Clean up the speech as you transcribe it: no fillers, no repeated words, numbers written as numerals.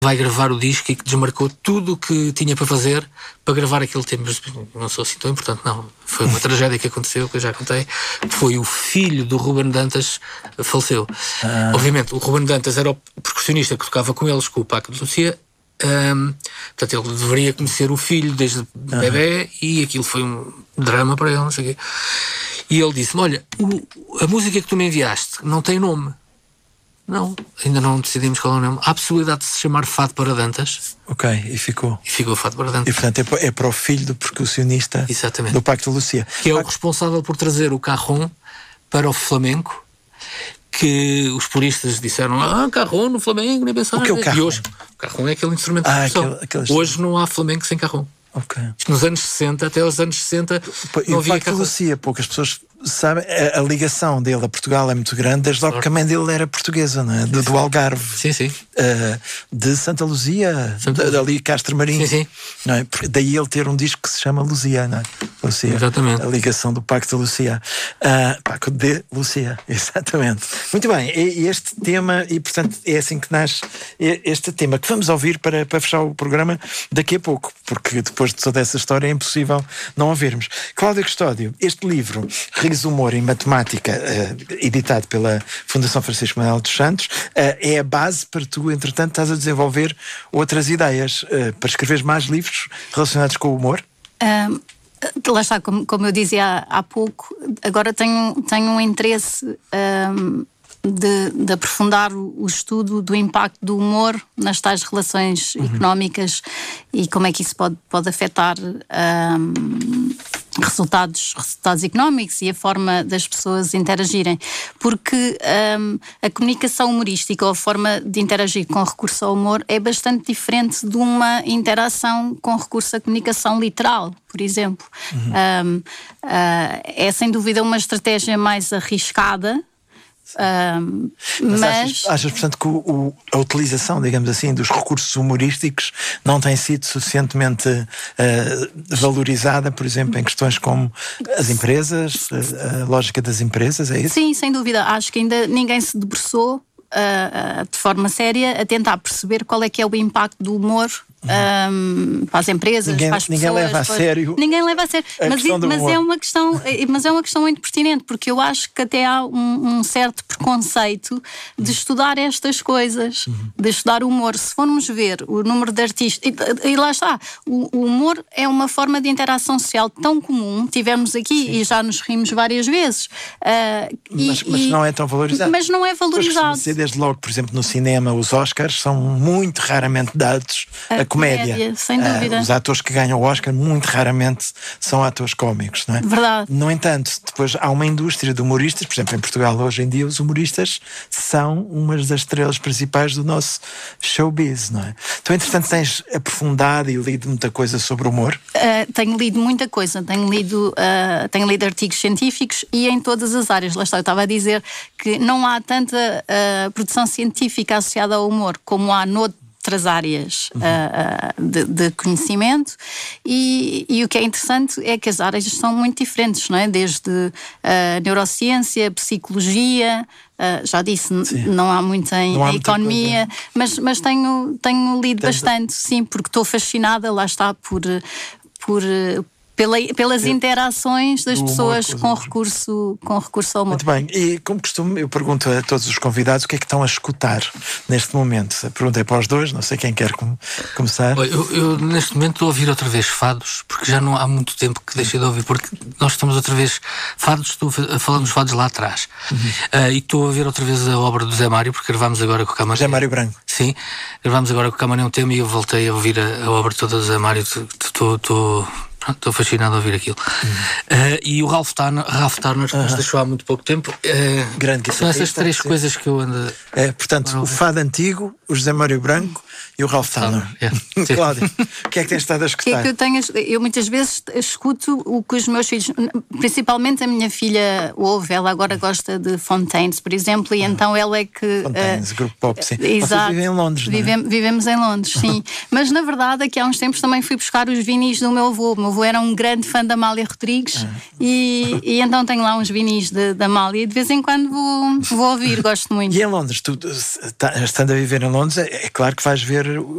vai gravar o disco e que desmarcou tudo o que tinha para fazer para gravar aquele tema. Mas não sou assim tão importante, não. Foi uma tragédia que aconteceu, que eu já contei. Foi o filho do Ruben Dantas faleceu. Obviamente, o Ruben Dantas era o percussionista que tocava com eles, com o Paco de Lucia. Portanto, ele deveria conhecer o filho desde bebê e aquilo foi um drama para ele, não sei o quê. E ele disse-me, olha, a música que tu me enviaste não tem nome. Não, ainda não decidimos qual é o nome. Há a possibilidade de se chamar Fado para Dantas. Ok, e ficou. E ficou Fado para Dantas. E portanto é para o filho do percussionista. Exatamente. Do Paco de Lucia. Que é o responsável por trazer o Carrom para o flamenco, que os puristas disseram, Carrom no flamenco, nem pensar. O que é o Carrom? E hoje, o Carrom é aquele instrumento de percussão. Hoje não há flamenco sem Carrom. Ok. Nos anos 60, até os anos 60, não havia Paco de Lucia, poucas pessoas sabem, a ligação dele a Portugal é muito grande, desde logo que a mãe dele era portuguesa, não é? Do Algarve. Sim, sim. De Santa Luzia, ali Castro Marim. Sim, sim. Não é? Daí ele ter um disco que se chama Luzia, não é? Lucia. Exatamente. A ligação do Paco de Lucia. Paco de Lucia, exatamente. Muito bem, e este tema, e portanto é assim que nasce este tema que vamos ouvir para fechar o programa daqui a pouco, porque depois de toda essa história é impossível não ouvirmos. Cláudia Custódio, este livro, Riso, Humor e Matemática, editado pela Fundação Francisco Manuel dos Santos, é a base para tu, entretanto, estás a desenvolver outras ideias para escreveres mais livros relacionados com o humor? Lá está, como eu dizia há pouco, agora tenho um interesse de aprofundar o estudo do impacto do humor nas tais relações económicas e como é que isso pode afetar resultados económicos e a forma das pessoas interagirem, porque a comunicação humorística ou a forma de interagir com recurso ao humor é bastante diferente de uma interação com recurso à comunicação literal, por exemplo. É sem dúvida uma estratégia mais arriscada. Mas achas, portanto, que a utilização, digamos assim, dos recursos humorísticos não tem sido suficientemente valorizada, por exemplo, em questões como as empresas, a lógica das empresas, é isso? Sim, sem dúvida. Acho que ainda ninguém se debruçou de forma séria a tentar perceber qual é que é o impacto do humor para as empresas, para as pessoas. Ninguém leva a sério. Ninguém leva a sério. Mas é uma questão muito pertinente, porque eu acho que até há um certo preconceito de estudar estas coisas, de estudar o humor. Se formos ver o número de artistas, e lá está, o humor é uma forma de interação social tão comum, tivemos aqui e já nos rimos várias vezes. Mas não é tão valorizado. Mas não é valorizado. Desde logo, por exemplo, no cinema, os Oscars são muito raramente dados a comédia. Sem dúvida. Os atores que ganham o Oscar muito raramente são atores cómicos, não é? Verdade. No entanto, depois há uma indústria de humoristas, por exemplo, em Portugal hoje em dia os humoristas são umas das estrelas principais do nosso showbiz, não é? Tu, entretanto, tens aprofundado e lido muita coisa sobre o humor? Tenho lido muita coisa, tenho lido artigos científicos e em todas as áreas. Lá está, eu estava a dizer que não há tanta produção científica associada ao humor como há noutras áreas de conhecimento e o que é interessante é que as áreas são muito diferentes, não é? Desde neurociência, psicologia, já disse, sim, não há muito em economia, mas tenho lido bastante, sim, porque estou fascinada, lá está, pelas interações das pessoas com recurso ao humor. Muito bem, e como costume eu pergunto a todos os convidados o que é que estão a escutar neste momento. A pergunta é para os dois, não sei quem quer começar. Eu neste momento estou a ouvir outra vez fados, porque já não há muito tempo que deixei de ouvir, porque nós estamos outra vez fados, estou a falar dos fados lá atrás. E estou a ver outra vez a obra do Zé Mário, porque gravámos agora com o Camarão. Zé Mário Branco. Sim, gravámos agora com o Camarão um tema e eu voltei a ouvir a obra toda do Zé Mário. Estou fascinado a ouvir aquilo. E o Ralph Turner, que nos deixou há muito pouco tempo. Grande. São essas três coisas que eu ando. Portanto, o fado antigo, o José Mário Branco e o Ralph Turner. Cláudio, o que é que tens estado a escutar? Eu muitas vezes escuto o que os meus filhos, principalmente a minha filha ouve, ela agora gosta de Fontaines, por exemplo, e então ela é que... Fontaines, grupo pop, sim. Exato. Vocês vivem em Londres, não é? Vivemos em Londres, sim. Mas na verdade, aqui há uns tempos também fui buscar os vinis do meu avô. O meu avô era um grande fã da Amália Rodrigues e então tenho lá uns vinis da Amália e de vez em quando vou ouvir, gosto muito. E em Londres, tu estando a viver em Londres, é claro que vais ver